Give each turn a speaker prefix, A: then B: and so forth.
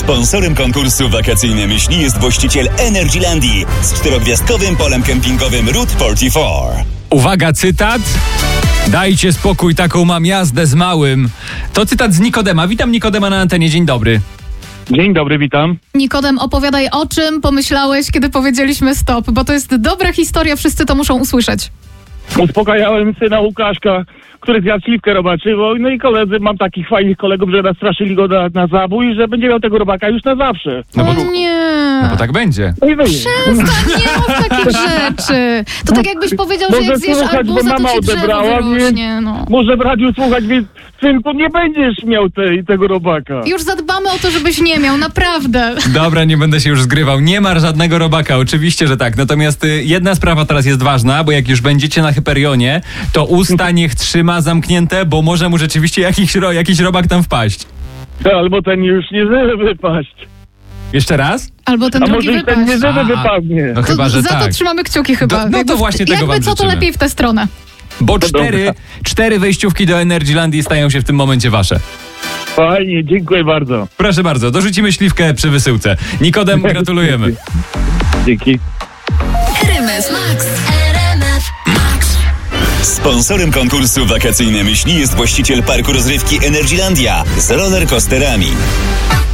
A: Sponsorem konkursu Wakacyjne Myśli jest właściciel Energylandii z 4-gwiazdkowym polem kempingowym Route 44.
B: Uwaga, cytat. Dajcie spokój, taką mam jazdę z małym. To cytat z Nikodema. Witam Nikodema na antenie. Dzień dobry.
C: Dzień dobry, witam.
D: Nikodem, opowiadaj, o czym pomyślałeś, kiedy powiedzieliśmy stop, bo to jest dobra historia, wszyscy to muszą usłyszeć.
C: Uspokajałem syna Łukaszka, który zjadł śliwkę robaczywą. No i koledzy, mam takich fajnych kolegów, że nastraszyli go na zabój, że będzie miał tego robaka już na zawsze.
B: No
D: O
B: bo,
D: nie.
B: no bo tak będzie.
C: No i wyjdzie.
D: Przestań, nie mów takich rzeczy. To tak jakbyś powiedział, że
C: Może
D: jak zjesz
C: słuchać, bo
D: arbuza,
C: mama
D: to ci drzewo
C: odebrała,
D: wyrośnie. No.
C: Może w radiu słuchać, więc synku, nie będziesz miał tego robaka.
D: Już zadbamy o to, żebyś nie miał, naprawdę.
B: Dobra, nie będę się już zgrywał. Nie ma żadnego robaka, oczywiście, że tak. Natomiast jedna sprawa teraz jest ważna, bo jak już będziecie na Hyperionie, to usta niech trzyma zamknięte, bo może mu rzeczywiście jakiś robak tam wpaść.
C: Albo ten już nie żeby wypaść.
B: Jeszcze raz?
D: Albo ten
C: A
D: drugi
C: może i ten nie
D: wypaść.
C: żeby wypadnie.
B: No chyba, że
D: Za
B: tak.
D: to trzymamy kciuki chyba.
B: No to właśnie tego
D: jakby
B: wam
D: co, to
B: życzymy.
D: lepiej w tę stronę.
B: Bo
C: dobra.
B: cztery wejściówki do Energylandii stają się w tym momencie wasze.
C: Fajnie, dziękuję bardzo.
B: Proszę bardzo, dorzucimy śliwkę przy wysyłce. Nikodem, gratulujemy.
C: Dzięki.
E: RMF Max. RMF Max.
A: Sponsorem konkursu Wakacyjne Myśli jest właściciel parku rozrywki Energylandia z rollercoasterami.